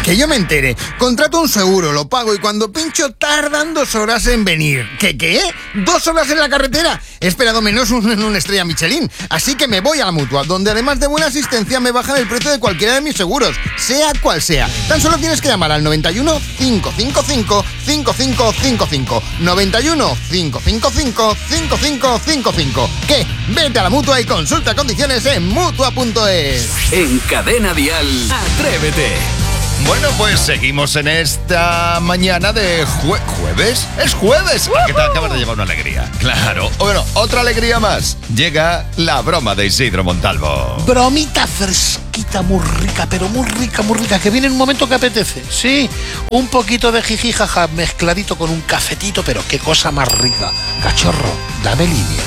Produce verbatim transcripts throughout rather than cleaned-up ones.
Que yo me entere, contrato un seguro, lo pago y cuando pincho tardan dos horas en venir. ¿Qué qué? ¿Dos horas en la carretera? He esperado menos un, una estrella Michelin. Así que me voy a la Mutua, donde además de buena asistencia me bajan el precio de cualquiera de mis seguros, sea cual sea. Tan solo tienes que llamar al noventa y uno, cinco cinco cinco, cinco cinco cinco cinco. noventa y uno, cinco cinco cinco, cinco cinco cinco cinco. ¿Qué? Vete a la Mutua y consulta condiciones en mutua punto es. En Cadena Dial, Atrévete. Bueno, pues seguimos en esta mañana de jue- jueves. Es jueves. ¿A que te acabas de llevar una alegría? Claro. Bueno, otra alegría más. Llega la broma de Isidro Montalvo. Bromita fresquita, muy rica, pero muy rica, muy rica, que viene en un momento que apetece. Sí, un poquito de jiji jaja mezcladito con un cafetito, pero qué cosa más rica. Cachorro, dame línea.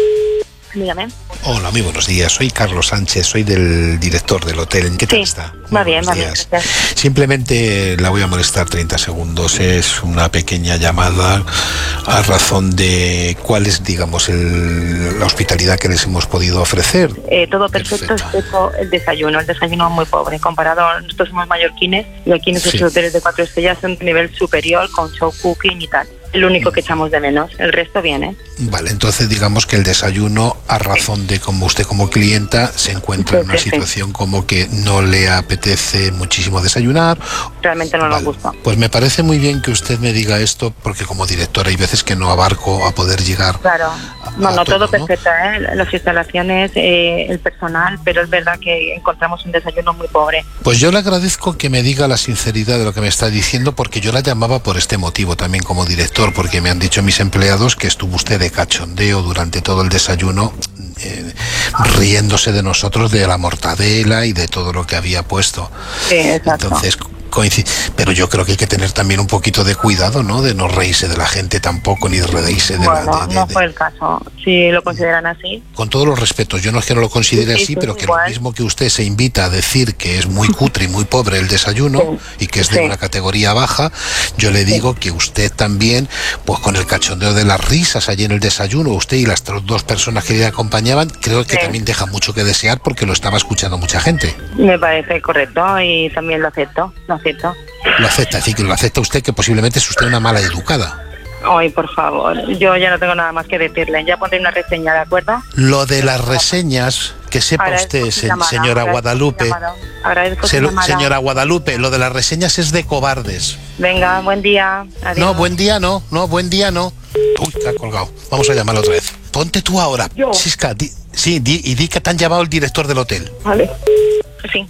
Dígame. Hola, muy buenos días. Soy Carlos Sánchez, soy del director del hotel. ¿Qué tal Sí, está? va Muy bien, buenos va bien, días. gracias. Simplemente la voy a molestar treinta segundos. Es una pequeña llamada a razón de cuál es, digamos, el, la hospitalidad que les hemos podido ofrecer. Eh, todo perfecto, Perfecto. excepto el desayuno. El desayuno es muy pobre comparado. Nosotros somos mallorquines y aquí nuestros Sí. hoteles de cuatro estrellas son de nivel superior con show cooking y tal. El único que echamos de menos. El resto viene. Vale, entonces digamos que el desayuno, a razón de como usted como clienta se encuentra en una Sí, sí, sí. situación como que no le apetece muchísimo desayunar. Realmente no Vale. nos gusta. Pues me parece muy bien que usted me diga esto, porque como directora hay veces que no abarco a poder llegar. Claro. No, a no, todo, todo ¿no? perfecto, ¿eh? Las instalaciones, eh, el personal, pero es verdad que encontramos un desayuno muy pobre. Pues yo le agradezco que me diga la sinceridad de lo que me está diciendo, porque yo la llamaba por este motivo también como director, porque me han dicho mis empleados que estuvo usted de cachondeo durante todo el desayuno, eh, riéndose de nosotros, de la mortadela y de todo lo que había puesto. Sí, exacto. Entonces, coincide, pero yo creo que hay que tener también un poquito de cuidado, ¿no? De no reírse de la gente tampoco, ni reírse de Bueno, la... de- no de- fue el caso. Si lo consideran así. Con todos los respetos, yo no es que no lo considere Sí, así, sí, pero que igual. lo mismo que usted se invita a decir que es muy cutre y muy pobre el desayuno y que es de Sí. una categoría baja, yo le digo que usted también, pues con el cachondeo de las risas allí en el desayuno, usted y las tro- dos personas que le acompañaban, creo que Sí. también deja mucho que desear porque lo estaba escuchando mucha gente. Me parece correcto y también lo acepto. Lo acepto. Lo acepta, es decir, que lo acepta usted, que posiblemente es usted una mala educada. Ay, por favor, yo ya no tengo nada más que decirle. Ya pondré una reseña, ¿de acuerdo? Lo de las reseñas, que sepa Agradezco usted, su se- llamada, señora agradezco su Guadalupe, llamada. Agradezco su se- llamada. señora Guadalupe, lo de las reseñas es de cobardes. Venga, buen día. Adiós. No, buen día no, no, buen día no. Uy, que ha colgado. Vamos a llamarlo otra vez. Ponte tú ahora. Yo. Sisca, di- sí, di, y di que te han llamado el director del hotel. Vale. Sí,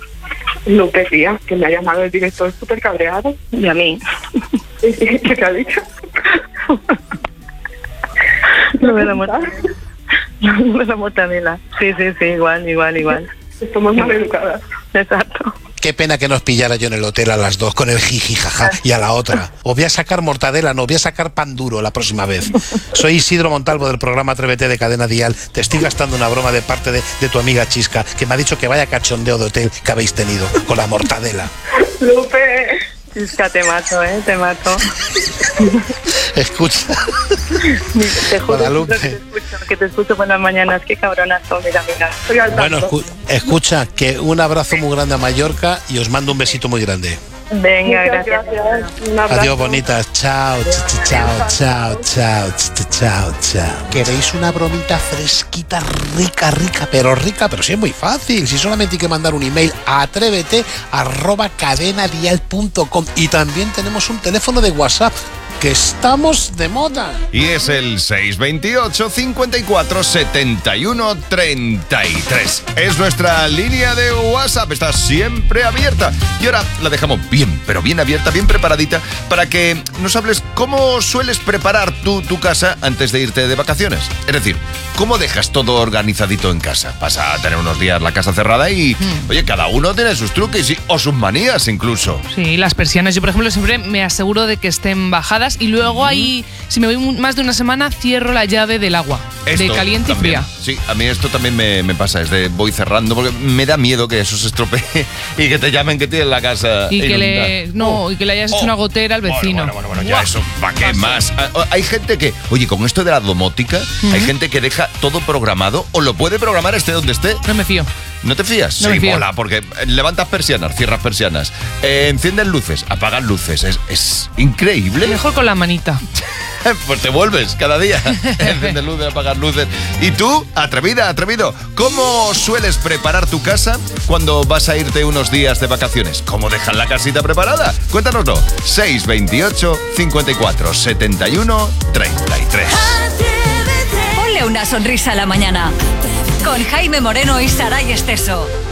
Lupe, tía, que me ha llamado el director súper cabreado. y a mí. ¿Qué te ha dicho? No me la mota- no me la mortadela. Sí, sí, sí, igual, igual, igual. Somos mal educadas. Exacto. Qué pena que nos pillara yo en el hotel a las dos con el jiji jaja y a la otra. O voy a sacar mortadela, no, voy a sacar pan duro la próxima vez. Soy Isidro Montalvo del programa Atrévete de Cadena Dial. Te estoy gastando una broma de parte de, de tu amiga Chisca, que me ha dicho que vaya cachondeo de hotel que habéis tenido con la mortadela. Lupe. Chisca, te mato, ¿eh? Te mato. Escucha. Te juro Guadalupe. que te escucho, que te escucho por las mañanas. Qué cabronazo, mira, mira. Estoy al Bueno, tanto. escu- escucha, que un abrazo muy grande a Mallorca y os mando un besito muy grande. Venga, Muchas gracias. gracias. Un abrazo. Adiós, bonitas. Chao, ch- ch- chao, chao, chao, ch- ch- chao, chao. ¿Queréis una bromita fresquita, rica, rica, pero rica? Pero sí es muy fácil. Si solamente hay que mandar un email a atrévete arroba cadenadial punto com. Y también tenemos un teléfono de WhatsApp, que estamos de moda. Y es el seis veintiocho, cincuenta y cuatro, setenta y uno, treinta y tres. Es nuestra línea de WhatsApp, está siempre abierta. Y ahora la dejamos bien, pero bien abierta, bien preparadita, para que nos hables cómo sueles preparar tú tu casa antes de irte de vacaciones. Es decir, ¿cómo dejas todo organizadito en casa? Vas a tener unos días la casa cerrada y, oye, cada uno tiene sus truques y, o sus manías incluso. Sí, las persianas. Yo, por ejemplo, siempre me aseguro de que estén bajadas y luego ahí, si me voy un- más de una semana, cierro la llave del agua, Esto de caliente también. y fría. Sí, a mí esto también me, me pasa, es de voy cerrando porque me da miedo que eso se estropee y que te llamen que tienes la casa Y que, inundada. le, no, Oh, y que le hayas hecho oh. una gotera al vecino. Bueno, bueno, bueno, bueno, ya eso, ¿para qué más? Ah, oh, Hay gente que, oye, con esto de la domótica, hay gente que deja todo programado o lo puede programar esté donde esté. No me fío. ¿No te fías? No sí, me fío. mola, porque levantas persianas, cierras persianas, eh, enciendes luces, apagas luces. Es, es increíble. Mejor con la manita. Pues te vuelves cada día. Enciendes luces, apagas luces. Y tú, atrevida, atrevido, ¿cómo sueles preparar tu casa cuando vas a irte unos días de vacaciones? ¿Cómo dejas la casita preparada? Cuéntanoslo. seis veintiocho, cincuenta y cuatro, setenta y uno, treinta y tres. Ponle una sonrisa a la mañana. Con Jaime Moreno y Saray Esteso.